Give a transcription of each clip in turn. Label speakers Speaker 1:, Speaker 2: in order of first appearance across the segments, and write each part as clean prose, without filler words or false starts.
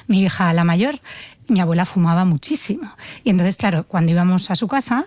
Speaker 1: mi hija, la mayor, mi abuela fumaba muchísimo. Y entonces, claro, cuando íbamos a su casa,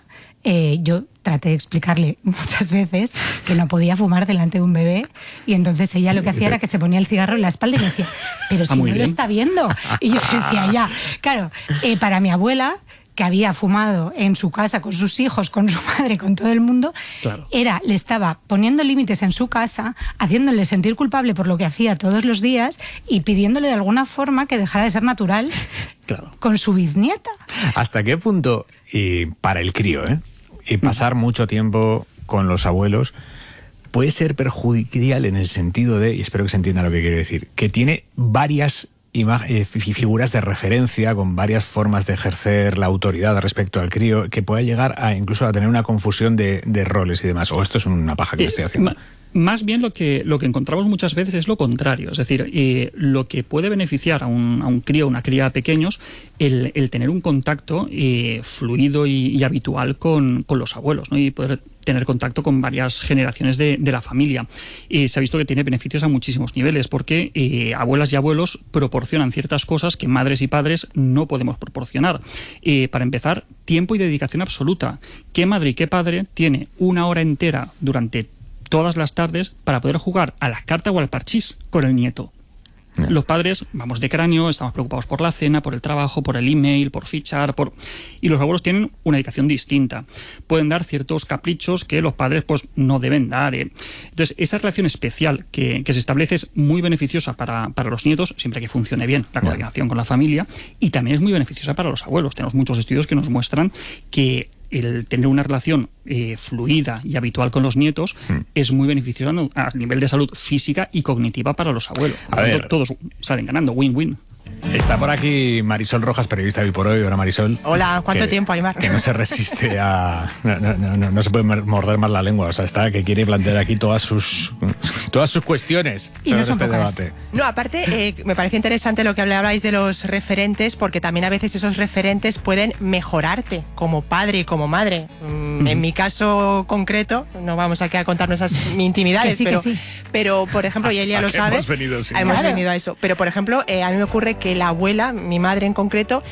Speaker 1: yo traté de explicarle muchas veces que no podía fumar delante de un bebé, y entonces ella lo que hacía era que se ponía el cigarro en la espalda y me decía, pero si no lo está viendo. Y yo decía, ya, claro, para mi abuela, que había fumado en su casa con sus hijos, con su madre, con todo el mundo, claro, le estaba poniendo límites en su casa, haciéndole sentir culpable por lo que hacía todos los días y pidiéndole de alguna forma que dejara de ser natural, claro, con su bisnieta.
Speaker 2: ¿Hasta qué punto, y para el crío, y pasar mucho tiempo con los abuelos puede ser perjudicial en el sentido de, y espero que se entienda lo que quiere decir, que tiene varias figuras de referencia con varias formas de ejercer la autoridad respecto al crío, que pueda llegar a incluso a tener una confusión de roles y demás? ¿O esto es una paja que estoy haciendo?
Speaker 3: Más bien lo que encontramos muchas veces es lo contrario. Es decir, lo que puede beneficiar a un crío o una cría pequeños, el tener un contacto fluido y habitual con los abuelos, ¿no? Y poder tener contacto con varias generaciones de la familia. Se ha visto que tiene beneficios a muchísimos niveles, porque abuelas y abuelos proporcionan ciertas cosas que madres y padres no podemos proporcionar. Para empezar, tiempo y dedicación absoluta. ¿Qué madre y qué padre tiene una hora entera durante todas las tardes para poder jugar a las cartas o al parchís con el nieto? Los padres vamos de cráneo, estamos preocupados por la cena, por el trabajo, por el email, por fichar, y los abuelos tienen una dedicación distinta. Pueden dar ciertos caprichos que los padres pues no deben dar. Entonces, esa relación especial que se establece es muy beneficiosa para los nietos, siempre que funcione bien la coordinación con la familia, y también es muy beneficiosa para los abuelos. Tenemos muchos estudios que nos muestran que el tener una relación fluida y habitual con los nietos es muy beneficioso a nivel de salud física y cognitiva para los abuelos. Todos salen ganando, win-win.
Speaker 2: Está por aquí Marisol Rojas, periodista de Hoy por Hoy. Hola, Marisol.
Speaker 4: Hola, ¿cuánto tiempo, Aymar?
Speaker 2: Que no se resiste a... No se puede morder más la lengua. O sea, está que quiere plantear aquí todas sus cuestiones
Speaker 1: y no son
Speaker 2: este
Speaker 1: pocas.
Speaker 2: debate.
Speaker 4: No, aparte, me parece interesante lo que hablabais de los referentes, porque también a veces esos referentes pueden mejorarte como padre y como madre. En mi caso concreto, no vamos aquí a contar mis intimidades, pero por ejemplo, y Elia lo sabe, hemos venido a eso. Pero por ejemplo, a mí me ocurre que la abuela, mi madre en concreto,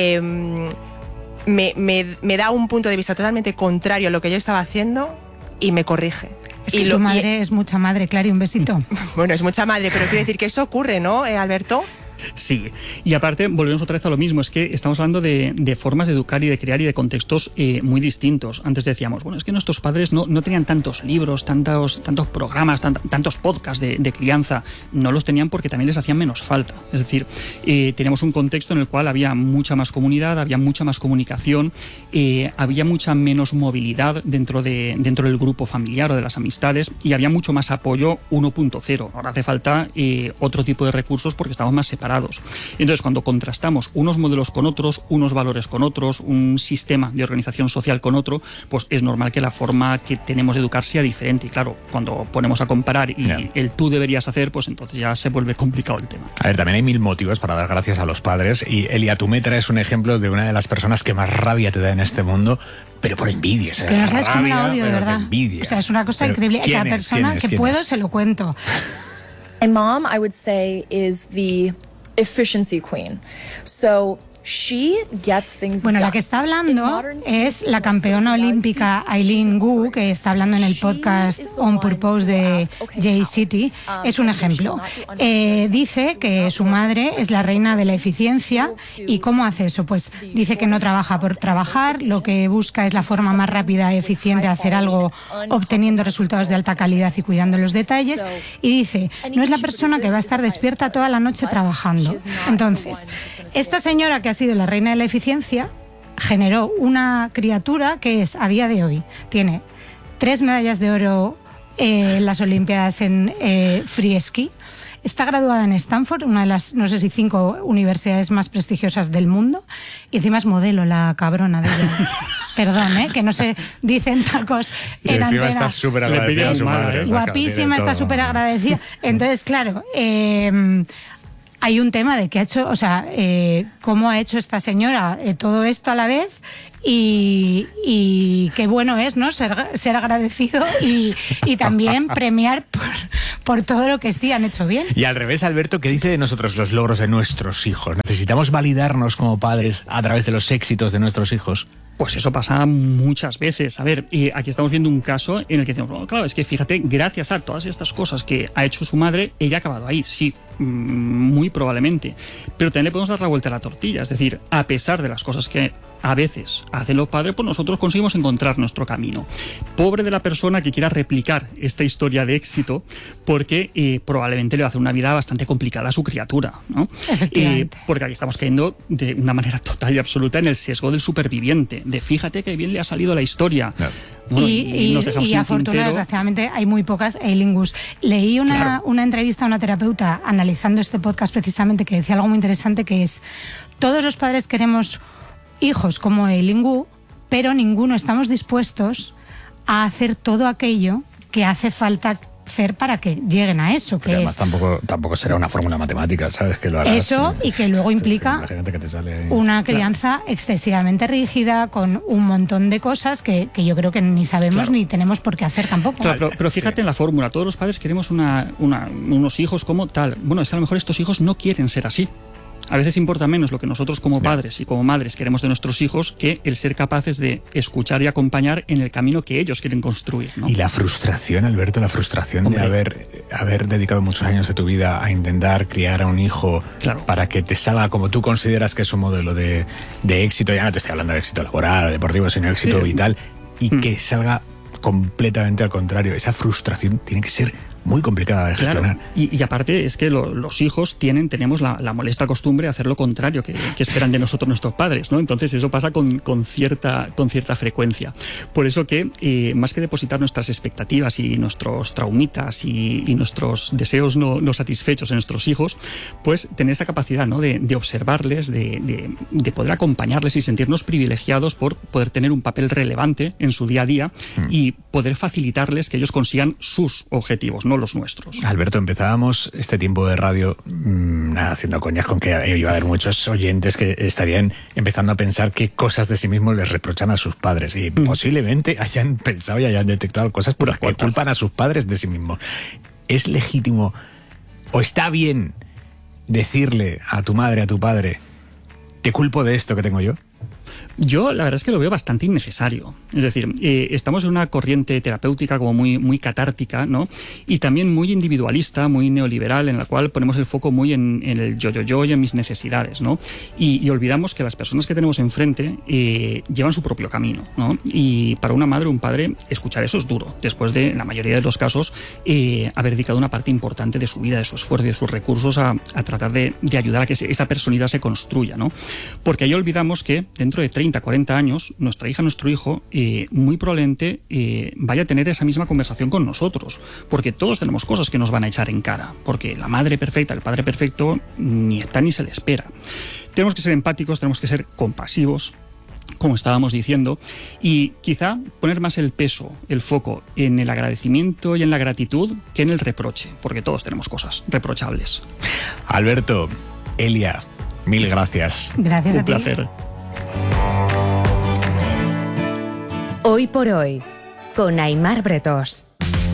Speaker 4: me da un punto de vista totalmente contrario a lo que yo estaba haciendo y me corrige.
Speaker 1: Es que tu madre es mucha madre, Clary, un besito.
Speaker 4: Bueno, es mucha madre, pero quiero decir que eso ocurre, ¿no, Alberto?
Speaker 3: Sí, y aparte volvemos otra vez a lo mismo, es que estamos hablando de formas de educar y de crear y de contextos muy distintos. Antes decíamos, bueno, es que nuestros padres no tenían tantos libros, tantos programas, tantos podcasts de crianza. No los tenían porque también les hacían menos falta. Es decir, teníamos un contexto en el cual había mucha más comunidad, había mucha más comunicación, había mucha menos movilidad dentro del grupo familiar o de las amistades, y había mucho más apoyo 1.0. Ahora hace falta otro tipo de recursos porque estamos más separados. Entonces, cuando contrastamos unos modelos con otros, unos valores con otros, un sistema de organización social con otro, pues es normal que la forma que tenemos de educar sea diferente. Y claro, cuando ponemos a comparar y el tú deberías hacer, pues entonces ya se vuelve complicado el tema.
Speaker 2: A ver, también hay mil motivos para dar gracias a los padres, y Elia, tú me traes un ejemplo de una de las personas que más rabia te da en este mundo, pero por envidia.
Speaker 1: Es que no sabes cómo la odio, de verdad. O sea, es una cosa increíble. Cada persona que puedo se lo cuento.
Speaker 5: My mom, I would say, is the efficiency queen. So she gets things
Speaker 1: bueno, la que está hablando es la campeona olímpica Eileen Gu, que está hablando en el podcast On Purpose de Jay City. Es un ejemplo. Dice que su madre es la reina de la eficiencia. ¿Y cómo hace eso? Pues dice que no trabaja por trabajar, lo que busca es la forma más rápida y eficiente de hacer algo, obteniendo resultados de alta calidad y cuidando los detalles. Y dice, no es la persona que va a estar despierta toda la noche trabajando. Entonces, esta señora que ha sido la reina de la eficiencia generó una criatura que es, a día de hoy, tiene 3 medallas de oro en las Olimpiadas en free ski. Está graduada en Stanford, una de las, no sé si 5 universidades más prestigiosas del mundo, y encima es modelo, la cabrona de ella. Perdón, que no se dicen tacos en antena.
Speaker 2: Está súper agradecida a su madre.
Speaker 1: Guapísima, está súper agradecida. Entonces, claro, hay un tema de qué ha hecho, o sea, cómo ha hecho esta señora todo esto a la vez. Y qué bueno es, ¿no? Ser agradecido y también premiar por todo lo que sí han hecho bien.
Speaker 2: Y al revés, Alberto, ¿qué dice de nosotros los logros de nuestros hijos? ¿Necesitamos validarnos como padres a través de los éxitos de nuestros hijos?
Speaker 3: Pues eso pasa muchas veces. A ver, aquí estamos viendo un caso en el que decimos, bueno, claro, es que fíjate, gracias a todas estas cosas que ha hecho su madre, ella ha acabado ahí, sí, muy probablemente. Pero también le podemos dar la vuelta a la tortilla, es decir, a pesar de las cosas que a veces hacen los padres, pues nosotros conseguimos encontrar nuestro camino. Pobre de la persona que quiera replicar esta historia de éxito, porque probablemente le va a hacer una vida bastante complicada a su criatura, ¿no? Porque aquí estamos cayendo de una manera total y absoluta en el sesgo del superviviente, de fíjate que bien le ha salido la historia. Claro. Bueno, y
Speaker 1: afortunadamente, desgraciadamente, hay muy pocas Eilingus. Leí una entrevista a una terapeuta analizando este podcast precisamente que decía algo muy interesante, que es: todos los padres queremos hijos como Eileen Gu, pero ninguno estamos dispuestos a hacer todo aquello que hace falta hacer para que lleguen a eso. Que
Speaker 2: además tampoco será una fórmula matemática, ¿sabes? Que lo harás,
Speaker 1: eso, y que luego implica
Speaker 2: que te sale
Speaker 1: una crianza excesivamente rígida, con un montón de cosas que yo creo que ni sabemos ni tenemos por qué hacer tampoco.
Speaker 3: Claro, pero fíjate en la fórmula, todos los padres queremos unos hijos como tal. Bueno, es que a lo mejor estos hijos no quieren ser así. A veces importa menos lo que nosotros como padres y como madres queremos de nuestros hijos que el ser capaces de escuchar y acompañar en el camino que ellos quieren construir, ¿no?
Speaker 2: Y la frustración, Alberto, de haber dedicado muchos años de tu vida a intentar criar a un hijo para que te salga como tú consideras que es un modelo de éxito. Ya no te estoy hablando de éxito laboral, deportivo, sino éxito vital, y que salga completamente al contrario. Esa frustración tiene que ser muy complicada de gestionar.
Speaker 3: Claro. Y aparte es que los hijos tenemos la molesta costumbre de hacer lo contrario que esperan de nosotros nuestros padres, ¿no? Entonces eso pasa con cierta frecuencia. Por eso que más que depositar nuestras expectativas y nuestros traumitas y nuestros deseos no satisfechos en nuestros hijos, pues tener esa capacidad, ¿no? de observarles, de poder acompañarles y sentirnos privilegiados por poder tener un papel relevante en su día a día y poder facilitarles que ellos consigan sus objetivos, no los nuestros.
Speaker 2: Alberto, empezábamos este tiempo de radio haciendo coñas con que iba a haber muchos oyentes que estarían empezando a pensar qué cosas de sí mismos les reprochan a sus padres, y posiblemente hayan pensado y hayan detectado cosas por las que culpan a sus padres de sí mismos. ¿Es legítimo o está bien decirle a tu madre, a tu padre, te culpo de esto que tengo yo?
Speaker 3: Yo la verdad es que lo veo bastante innecesario. Es decir, estamos en una corriente terapéutica como muy catártica, ¿no? Y también muy individualista, muy neoliberal, en la cual ponemos el foco muy en el yo y en mis necesidades, ¿no? Y olvidamos que las personas que tenemos enfrente llevan su propio camino, ¿no? Y para una madre o un padre escuchar eso es duro, después de, en la mayoría de los casos, haber dedicado una parte importante de su vida, de su esfuerzo y de sus recursos a tratar de ayudar a que esa personalidad se construya, ¿no? Porque ahí olvidamos que dentro de 30, 40 años, nuestra hija, nuestro hijo, muy probablemente vaya a tener esa misma conversación con nosotros, porque todos tenemos cosas que nos van a echar en cara, porque la madre perfecta, el padre perfecto, ni está ni se le espera. Tenemos que ser empáticos, tenemos que ser compasivos, como estábamos diciendo, y quizá poner más el peso, el foco en el agradecimiento y en la gratitud que en el reproche, porque todos tenemos cosas reprochables.
Speaker 2: Alberto, Elia, mil gracias.
Speaker 1: Gracias a ti.
Speaker 3: Un placer.
Speaker 6: Hoy por hoy, con Aimar Bretós.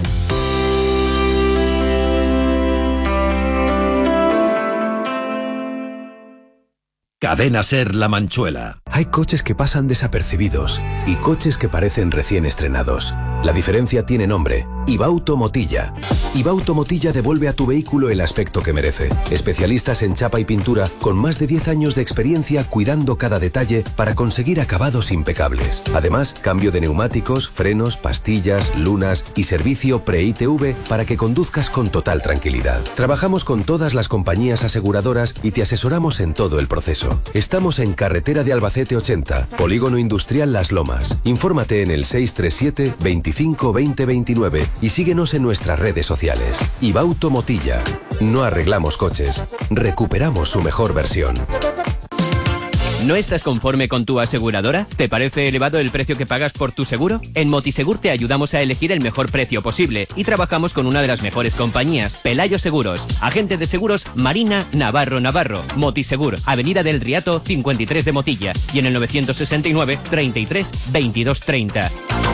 Speaker 7: Cadena Ser La Manchuela.
Speaker 8: Hay coches que pasan desapercibidos y coches que parecen recién estrenados. La diferencia tiene nombre: Ibauto Motilla. Ibauto Motilla devuelve a tu vehículo el aspecto que merece. Especialistas en chapa y pintura con más de 10 años de experiencia cuidando cada detalle para conseguir acabados impecables. Además, cambio de neumáticos, frenos, pastillas, lunas y servicio pre-ITV para que conduzcas con total tranquilidad. Trabajamos con todas las compañías aseguradoras y te asesoramos en todo el proceso. Estamos en Carretera de Albacete 80, Polígono Industrial Las Lomas. Infórmate en el 637 25 20 29 y síguenos en nuestras redes sociales. Ibauto Motilla. No arreglamos coches, recuperamos su mejor versión.
Speaker 7: ¿No estás conforme con tu aseguradora? ¿Te parece elevado el precio que pagas por tu seguro? En Motisegur te ayudamos a elegir el mejor precio posible y trabajamos con una de las mejores compañías, Pelayo Seguros. Agente de seguros Marina Navarro. Motisegur, Avenida del Riato 53 de Motilla y en el 969 33 22 30.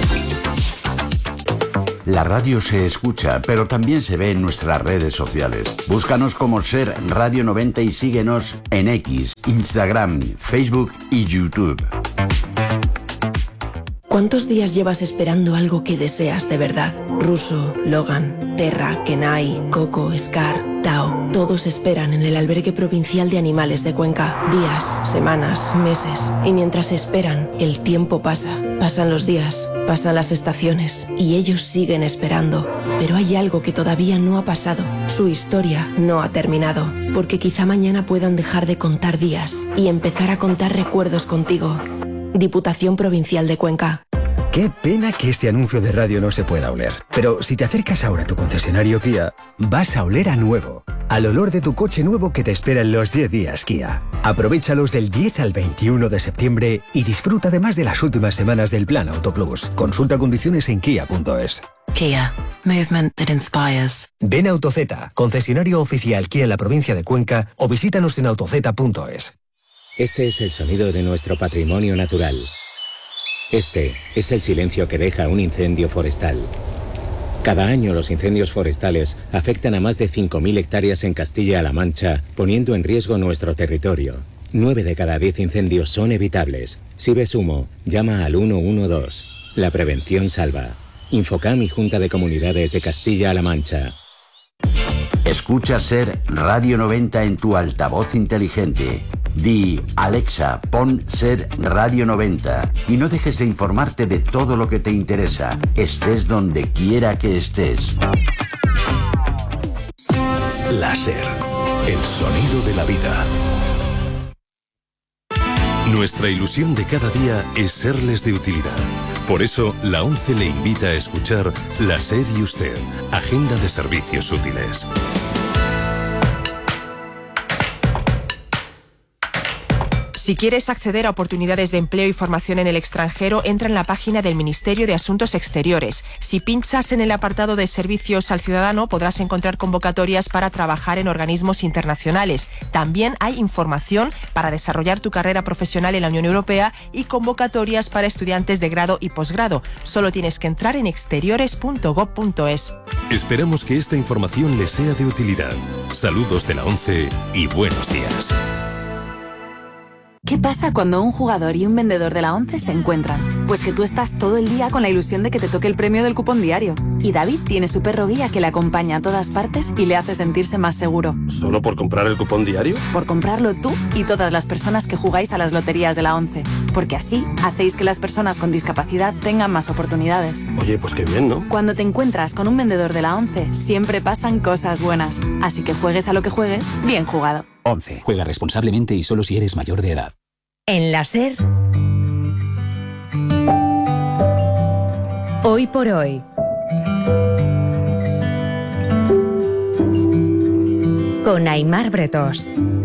Speaker 9: La radio se escucha, pero también se ve en nuestras redes sociales. Búscanos como Ser Radio 90 y síguenos en X, Instagram, Facebook y YouTube.
Speaker 10: ¿Cuántos días llevas esperando algo que deseas de verdad? Russo, Logan, Terra, Kenai, Coco, Scar, Tao. Todos esperan en el albergue provincial de animales de Cuenca. Días, semanas, meses. Y mientras esperan, el tiempo pasa. Pasan los días, pasan las estaciones. Y ellos siguen esperando. Pero hay algo que todavía no ha pasado. Su historia no ha terminado. Porque quizá mañana puedan dejar de contar días y empezar a contar recuerdos contigo. Diputación Provincial de Cuenca.
Speaker 11: Qué pena que este anuncio de radio no se pueda oler. Pero si te acercas ahora a tu concesionario Kia, vas a oler a nuevo. Al olor de tu coche nuevo que te espera en los 10 días Kia. Aprovéchalos del 10 al 21 de septiembre y disfruta además de las últimas semanas del Plan Auto Plus. Consulta condiciones en kia.es.
Speaker 12: Kia. Movement that inspires.
Speaker 11: Ven a AutoZ, concesionario oficial Kia en la provincia de Cuenca, o visítanos en autoz.es.
Speaker 13: Este es el sonido de nuestro patrimonio natural. Este es el silencio que deja un incendio forestal. Cada año los incendios forestales afectan a más de 5.000 hectáreas en Castilla-La Mancha, poniendo en riesgo nuestro territorio. 9 de cada 10 incendios son evitables. Si ves humo, llama al 112. La prevención salva. Infocam y Junta de Comunidades de Castilla-La Mancha.
Speaker 9: Escucha Ser Radio 90 en tu altavoz inteligente. Di, Alexa, pon Ser Radio 90 y no dejes de informarte de todo lo que te interesa, estés donde quiera que estés.
Speaker 8: La Ser, el sonido de la vida. Nuestra ilusión de cada día es serles de utilidad. Por eso, la ONCE le invita a escuchar La Ser y Usted, Agenda de Servicios Útiles.
Speaker 14: Si quieres acceder a oportunidades de empleo y formación en el extranjero, entra en la página del Ministerio de Asuntos Exteriores. Si pinchas en el apartado de Servicios al Ciudadano, podrás encontrar convocatorias para trabajar en organismos internacionales. También hay información para desarrollar tu carrera profesional en la Unión Europea y convocatorias para estudiantes de grado y posgrado. Solo tienes que entrar en exteriores.gov.es.
Speaker 8: Esperamos que esta información les sea de utilidad. Saludos de la ONCE y buenos días.
Speaker 12: ¿Qué pasa cuando un jugador y un vendedor de la ONCE se encuentran? Pues que tú estás todo el día con la ilusión de que te toque el premio del cupón diario. Y David tiene su perro guía que le acompaña a todas partes y le hace sentirse más seguro.
Speaker 15: ¿Solo por comprar el cupón diario?
Speaker 12: Por comprarlo tú y todas las personas que jugáis a las loterías de la ONCE. Porque así hacéis que las personas con discapacidad tengan más oportunidades.
Speaker 15: Oye, pues qué bien, ¿no?
Speaker 12: Cuando te encuentras con un vendedor de la ONCE, siempre pasan cosas buenas. Así que juegues a lo que juegues, bien jugado.
Speaker 16: 11. Juega responsablemente y solo si eres mayor de edad.
Speaker 6: En la Ser. Hoy por hoy. Con Aimar Bretós.